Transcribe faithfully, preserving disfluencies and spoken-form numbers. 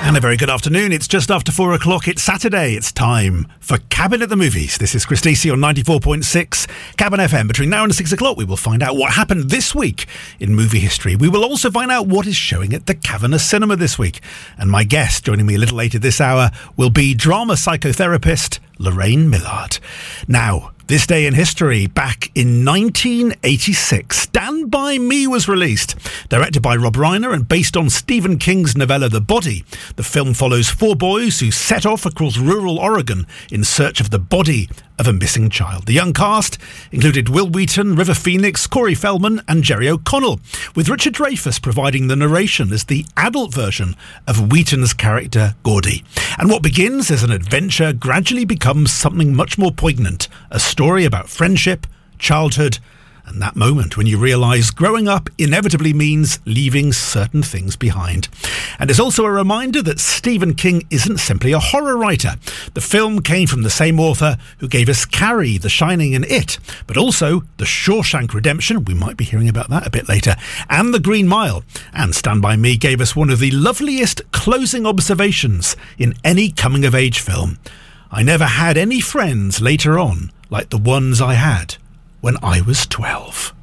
And a very good afternoon. It's just after four o'clock. It's Saturday. It's time for Cabin at the Movies. This is Chris Stacey on ninety-four point six Cabin F M. Between now and six o'clock, we will find out what happened this week in movie history. We will also find out what is showing at the Cavanagh Cinema this week. And my guest, joining me a little later this hour, will be drama psychotherapist Lorraine Millard. Now, this day in history, back in nineteen eighty-six, Stand By Me was released. Directed by Rob Reiner and based on Stephen King's novella The Body, the film follows four boys who set off across rural Oregon in search of the body of a missing child. The young cast included Will Wheaton, River Phoenix, Corey Feldman and Jerry O'Connell, with Richard Dreyfuss providing the narration as the adult version of Wheaton's character Gordy. And what begins as an adventure gradually becomes something much more poignant, a story about friendship, childhood, and that moment when you realise growing up inevitably means leaving certain things behind. And it's also a reminder that Stephen King isn't simply a horror writer. The film came from the same author who gave us Carrie, The Shining and It, but also The Shawshank Redemption, we might be hearing about that a bit later, and The Green Mile. And Stand By Me gave us one of the loveliest closing observations in any coming-of-age film. I never had any friends later on like the ones I had when I was twelve.